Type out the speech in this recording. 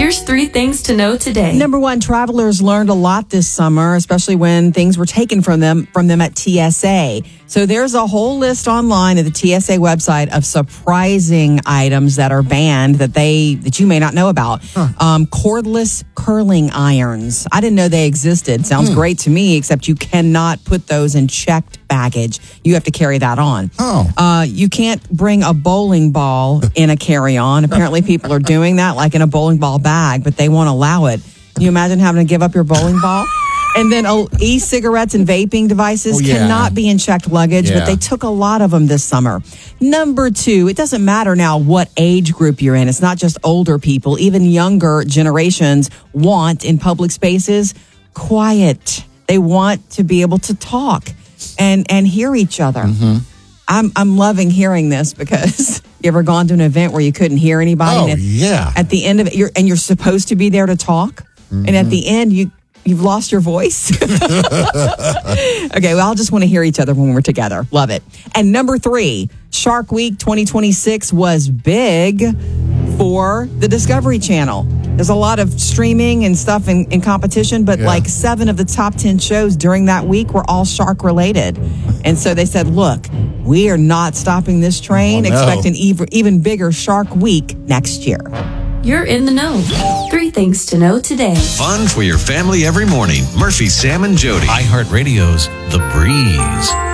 Here's 3 things to know today. Number 1, travelers learned a lot this summer, especially when things were taken from them at TSA. So there's a whole list online at the TSA website of surprising items that are banned that you may not know about. Cordless curling irons. I didn't know they existed. Sounds great to me, except you cannot put those in checked baggage. You have to carry that on. You can't bring a bowling ball in a carry-on. Apparently people are doing that, like in a bowling ball bag, but they won't allow it. Can you imagine having to give up your bowling ball? And then e-cigarettes and vaping devices cannot be in checked luggage, but they took a lot of them this summer. Number 2, it doesn't matter now what age group you're in. It's not just older people. Even younger generations want, in public spaces, quiet. They want to be able to talk and hear each other. I'm loving hearing this because you ever gone to an event where you couldn't hear anybody? At the end of it, you're supposed to be there to talk. And at the end, you've lost your voice. Okay, well, I'll just want to hear each other when we're together. Love it. And number 3, Shark Week 2026 was big for the Discovery Channel. There's a lot of streaming and stuff in competition, but like 7 of the top 10 shows during that week were all shark related. And so they said, look, we are not stopping this train. Expect an even bigger Shark Week next year. You're in the know. 3 things to know today. Fun for your family every morning. Murphy, Sam, and Jody. iHeartRadio's The Breeze.